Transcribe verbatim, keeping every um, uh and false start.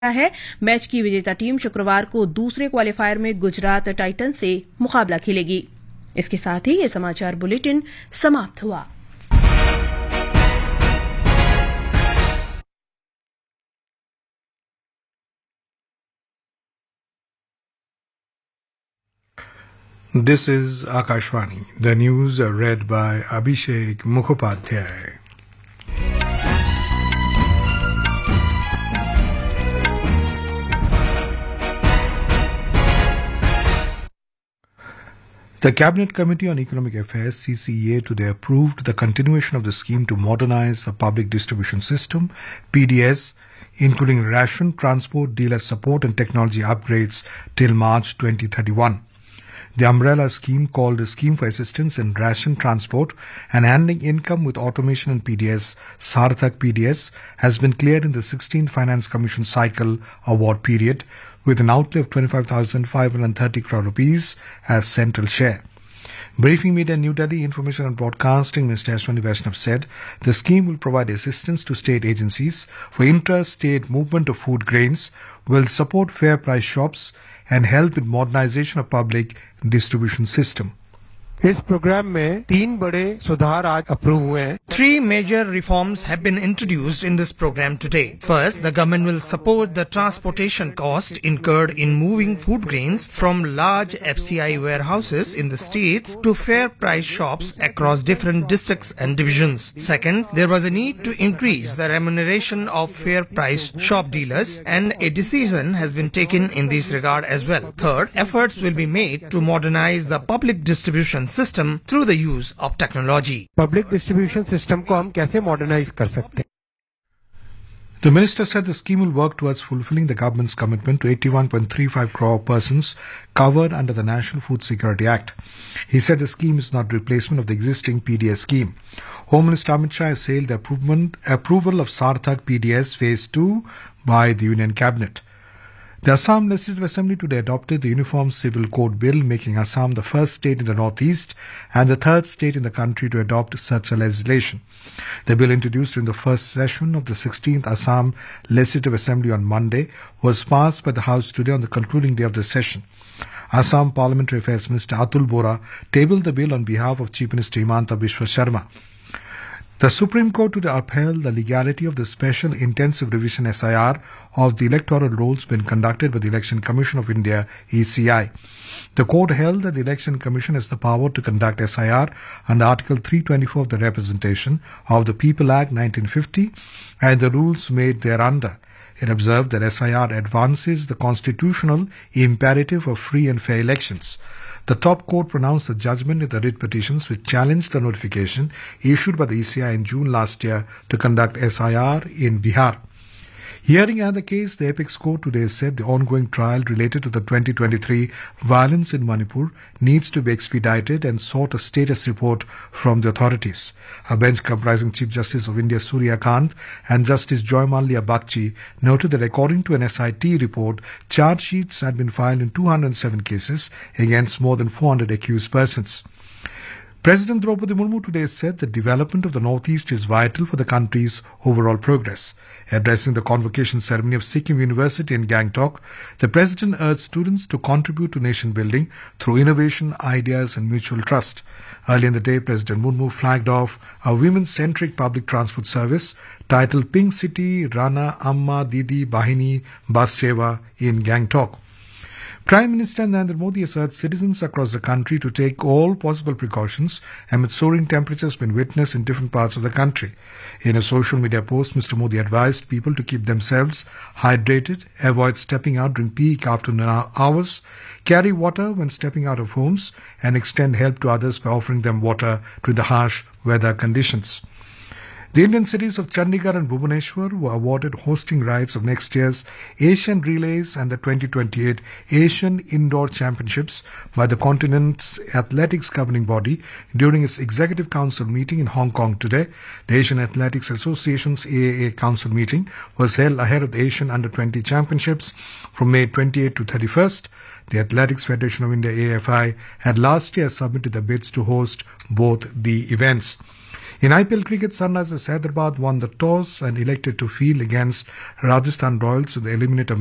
है। मैच की विजेता टीम शुक्रवार को दूसरे क्वालीफायर में गुजरात टाइटंस से मुकाबला खेलेगी। इसके साथ ही ये समाचार बुलेटिन समाप्त हुआ। This is Akashvani. The news are read by Abhishek Mukhopadhyay. The Cabinet Committee on Economic Affairs, C C E A, today approved the continuation of the scheme to modernize the public distribution system, P D S, including ration, transport, dealer support and technology upgrades till March twenty thirty-one. The umbrella scheme, called the Scheme for Assistance in Ration Transport and Handling Income with Automation and P D S, Sarthak P D S, has been cleared in the sixteenth Finance Commission cycle award period with an outlay of twenty-five thousand five hundred thirty crore rupees as central share. Briefing Media in New Delhi, Information and Broadcasting Minister Ashwani Vaishnav said the scheme will provide assistance to state agencies for intra-state movement of food grains, will support fair price shops and help in modernization of public distribution system. इस programme में तीन बड़े सुधार आज approve हुए हैं। Three major reforms have been introduced in this program today. First, the government will support the transportation cost incurred in moving food grains from large F C I warehouses in the states to fair price shops across different districts and divisions. Second, there was a need to increase the remuneration of fair price shop dealers, and a decision has been taken in this regard as well. Third, efforts will be made to modernize the public distribution system through the use of technology. Public distribution system को हम कैसे modernize कर सकते हैं? The minister said the scheme will work towards fulfilling the government's commitment to eighty-one point three five crore persons covered under the National Food Security Act. He said the scheme is not replacement of the existing P D S scheme. Home Minister Amit Shah has sailed the approval of Sarthak P D S Phase two by the Union Cabinet. The Assam Legislative Assembly today adopted the Uniform Civil Code Bill, making Assam the first state in the northeast and the third state in the country to adopt such a legislation. The bill, introduced during the first session of the sixteenth Assam Legislative Assembly on Monday, was passed by the House today on the concluding day of the session. Assam Parliamentary Affairs Minister Atul Bora tabled the bill on behalf of Chief Minister Himanta Biswa Sharma. The Supreme Court today upheld the legality of the Special Intensive Revision S I R of the electoral rolls being conducted by the Election Commission of India, E C I. The court held that the Election Commission has the power to conduct S I R under Article three twenty-four of the Representation of the People Act nineteen fifty and the rules made thereunder. It observed that S I R advances the constitutional imperative of free and fair elections. The top court pronounced the judgment in the writ petitions which challenged the notification issued by the E C I in June last year to conduct S I R in Bihar. Hearing another case, the Apex Court today said the ongoing trial related to the twenty twenty-three violence in Manipur needs to be expedited and sought a status report from the authorities. A bench comprising Chief Justice of India Surya Kant and Justice Joy Mallia Bagchi noted that according to an S I T report, charge sheets had been filed in two hundred seven cases against more than four hundred accused persons. President Draupadi Murmu today said the development of the Northeast is vital for the country's overall progress. Addressing the convocation ceremony of Sikkim University in Gangtok, the President urged students to contribute to nation building through innovation, ideas and mutual trust. Early in the day, President Murmu flagged off a women-centric public transport service titled Pink City Rana Amma Didi Bahini Bus Seva in Gangtok. Prime Minister Narendra Modi has urged citizens across the country to take all possible precautions amid soaring temperatures being witnessed in different parts of the country. In a social media post, Mister Modi advised people to keep themselves hydrated, avoid stepping out during peak afternoon hours, carry water when stepping out of homes, and extend help to others by offering them water during the harsh weather conditions. The Indian cities of Chandigarh and Bhubaneswar were awarded hosting rights of next year's Asian Relays and the twenty twenty-eight Asian Indoor Championships by the continent's athletics governing body during its Executive Council meeting in Hong Kong today. The Asian Athletics Association's A A A Council meeting was held ahead of the Asian Under twenty Championships from May twenty-eighth to thirty-first. The Athletics Federation of India, A F I, had last year submitted the bids to host both the events. In I P L cricket, Sunrisers Hyderabad won the toss and elected to field against Rajasthan Royals in the eliminator